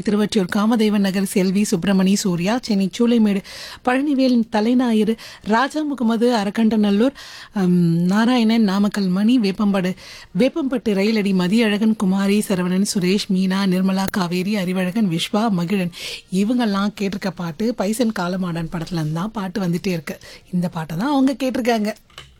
திருவொற்றியூர் காமதேவன் நகர் செல்வி சுப்பிரமணி சூர்யா, சென்னை சூளைமேடு பழனிவேல் தலைஞாயிறு, ராஜா முகமது அரக்கண்டநல்லூர், நாராயணன் நாமக்கல் மணி, வேப்பம்பட்டு ரயிலடி மதியழகன், குமாரி சரவணன், சுரேஷ், மீனா, நிர்மலா, காவேரி, அறிவழகன், விஸ்வா, மகிழன் இவங்கெல்லாம் கேட்டிருக்க பாட்டு பைசன் காலமாடன் படத்துல இருந்தா பாட்டு வந்துட்டே இருக்கு. இந்த பாட்டை தான் அவங்க கேட்டிருக்காங்க.